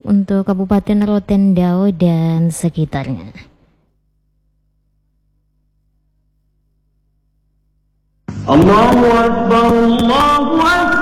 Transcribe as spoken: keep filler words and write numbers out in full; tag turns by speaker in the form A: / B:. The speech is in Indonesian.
A: untuk Kabupaten Rotendao dan sekitarnya.
B: Allahu Akbar, Allahu Akbar.